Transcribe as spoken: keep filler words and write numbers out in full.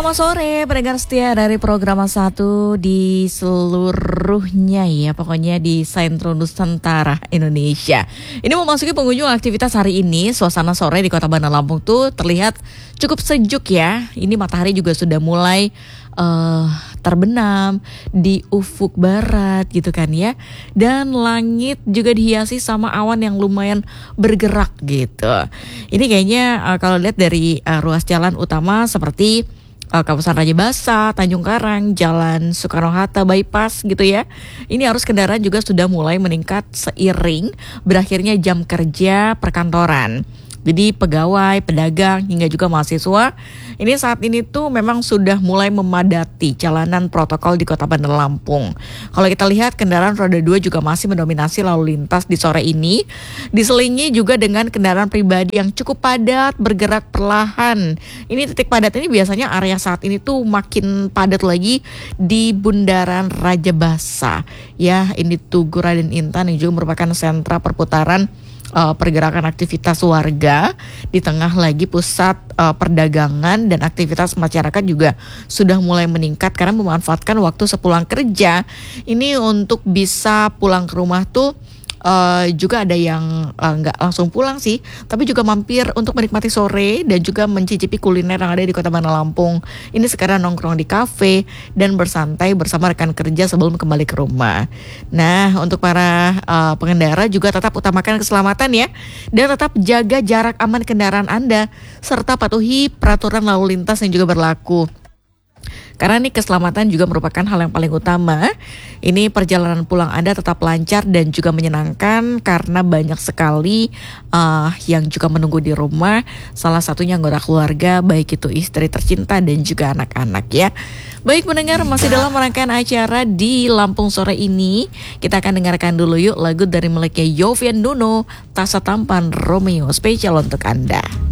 Selamat sore pendengar setia dari program satu di seluruhnya ya, pokoknya di Sentro Nusantara Indonesia. Ini memasuki pengunjung aktivitas hari ini, suasana sore di Kota Bandar Lampung tuh terlihat cukup sejuk ya. Ini matahari juga sudah mulai uh, terbenam di ufuk barat gitu kan ya. Dan langit juga dihiasi sama awan yang lumayan bergerak gitu. Ini kayaknya uh, kalau lihat dari uh, ruas jalan utama seperti Uh, kawasan Raja Basa, Tanjung Karang, Jalan Soekarno-Hatta, Bypass gitu ya. Ini arus kendaraan juga sudah mulai meningkat seiring berakhirnya jam kerja perkantoran. Jadi pegawai, pedagang, hingga juga mahasiswa ini saat ini tuh memang sudah mulai memadati jalanan protokol di Kota Bandar Lampung. Kalau kita lihat kendaraan roda dua juga masih mendominasi lalu lintas di sore ini. Diselingi juga dengan kendaraan pribadi yang cukup padat, bergerak perlahan. Ini titik padat ini biasanya area saat ini tuh makin padat lagi di Bundaran Raja Basa. Ya, ini Tugu Raden Intan yang juga merupakan sentra perputaran Uh, pergerakan aktivitas warga di tengah lagi pusat uh, perdagangan dan aktivitas masyarakat juga sudah mulai meningkat karena memanfaatkan waktu sepulang kerja ini untuk bisa pulang ke rumah tuh. Uh, juga ada yang uh, nggak langsung pulang sih, tapi juga mampir untuk menikmati sore dan juga mencicipi kuliner yang ada di Kota Bandar Lampung. Ini sekarang nongkrong di kafe dan bersantai bersama rekan kerja sebelum kembali ke rumah. Nah, untuk para uh, pengendara juga tetap utamakan keselamatan ya, dan tetap jaga jarak aman kendaraan Anda serta patuhi peraturan lalu lintas yang juga berlaku. Karena nih keselamatan juga merupakan hal yang paling utama. Ini perjalanan pulang Anda tetap lancar dan juga menyenangkan karena banyak sekali uh, yang juga menunggu di rumah. Salah satunya anggota keluarga, baik itu istri tercinta dan juga anak-anak ya. Baik pendengar, masih dalam rangkaian acara di Lampung sore ini, kita akan dengarkan dulu yuk lagu dari miliknya Yofian Nuno, Tasa Tampan Romeo, spesial untuk Anda.